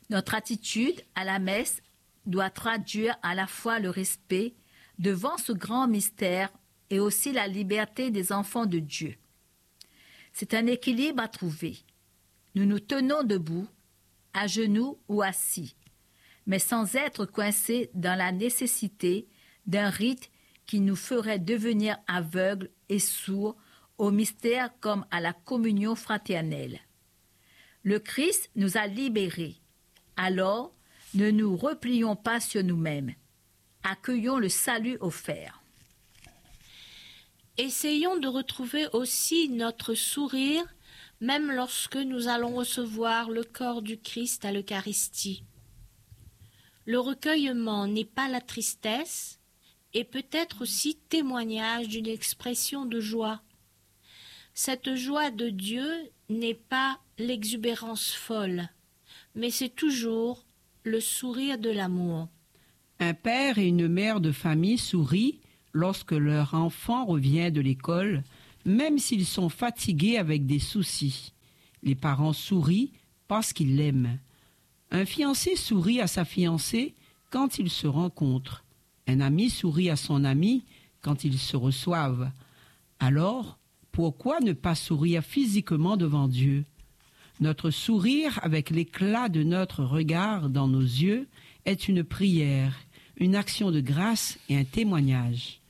Notre attitude à la messe doit traduire à la fois le respect devant ce grand mystère et aussi la liberté des enfants de Dieu. C'est un équilibre à trouver. Nous nous tenons debout, à genoux ou assis, mais sans être coincés dans la nécessité d'un rite qui nous ferait devenir aveugles et sourds au mystère comme à la communion fraternelle. Le Christ nous a libérés. Alors, ne nous replions pas sur nous-mêmes. Accueillons le salut offert. Essayons de retrouver aussi notre sourire, même lorsque nous allons recevoir le corps du Christ à l'Eucharistie. Le recueillement n'est pas la tristesse et peut être aussi témoignage d'une expression de joie. Cette joie de Dieu n'est pas l'exubérance folle, mais c'est toujours le sourire de l'amour. Un père et une mère de famille sourient lorsque leur enfant revient de l'école, même s'ils sont fatigués avec des soucis. Les parents sourient parce qu'ils l'aiment. Un fiancé sourit à sa fiancée quand ils se rencontrent. Un ami sourit à son ami quand ils se reçoivent. Alors, pourquoi ne pas sourire physiquement devant Dieu? Notre sourire avec l'éclat de notre regard dans nos yeux est une prière, une action de grâce et un témoignage.